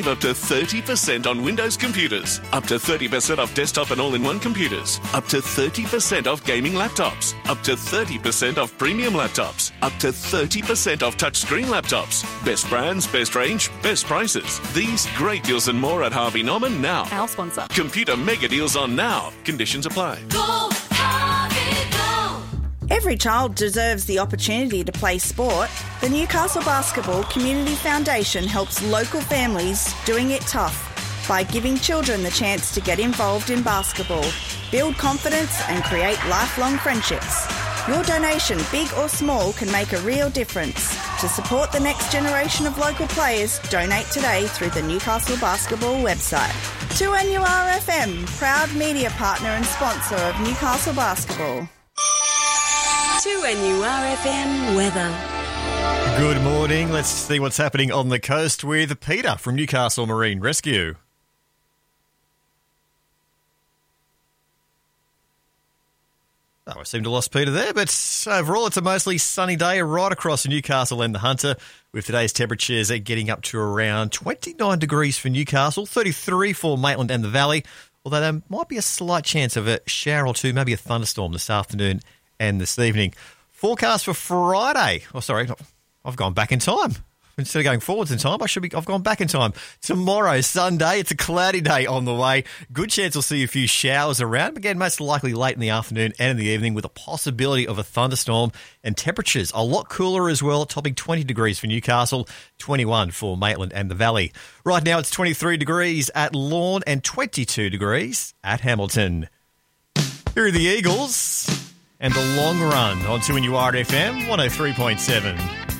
Save up to 30% on Windows computers, up to 30% off desktop and all-in-one computers, up to 30% off gaming laptops, up to 30% off premium laptops, up to 30% off touchscreen laptops. Best brands, best range, best prices. These great deals and more at Harvey Norman now. Our sponsor. Computer mega deals on now. Conditions apply. Go, Harvey, go! Every child deserves the opportunity to play sport. The Newcastle Basketball Community Foundation helps local families doing it tough by giving children the chance to get involved in basketball, build confidence and create lifelong friendships. Your donation, big or small, can make a real difference. To support the next generation of local players, donate today through the Newcastle Basketball website. 2NURFM, proud media partner and sponsor of Newcastle Basketball. 2NURFM weather. Good morning. Let's see what's happening on the coast with Peter from Newcastle Marine Rescue. Oh, I seem to have lost Peter there, but overall it's a mostly sunny day right across Newcastle and the Hunter, with today's temperatures getting up to around 29 degrees for Newcastle, 33 for Maitland and the Valley, although there might be a slight chance of a shower or two, maybe a thunderstorm this afternoon and this evening. Forecast for Friday. Oh, sorry, I've gone back in time. Instead of going forwards in time, I've gone back in time. Tomorrow, Sunday, it's a cloudy day on the way. Good chance we'll see a few showers around. Again, most likely late in the afternoon and in the evening with a possibility of a thunderstorm. And temperatures a lot cooler as well, topping 20 degrees for Newcastle, 21 for Maitland and the Valley. Right now, it's 23 degrees at Lorne and 22 degrees at Hamilton. Here are the Eagles and the long run on 2NURFM 103.7.